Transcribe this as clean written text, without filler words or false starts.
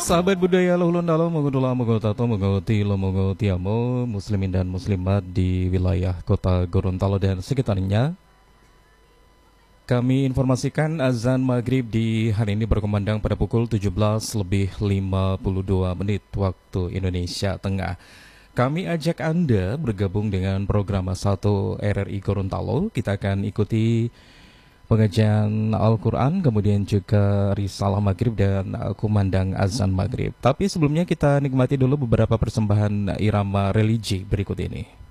Sahabat budaya Luhulun Dalam Mengudulah Mengotato Mengoti Lomongotiamo Muslimin dan Muslimat di wilayah kota Gorontalo dan sekitarnya. Kami informasikan azan maghrib di hari ini berkumandang pada pukul 17:52 waktu Indonesia Tengah. Kami ajak Anda bergabung dengan program 1 RRI Gorontalo. Kita akan ikuti pengajian Al-Quran, kemudian juga risalah maghrib dan kumandang azan maghrib. Tapi sebelumnya kita nikmati dulu beberapa persembahan irama religi berikut ini.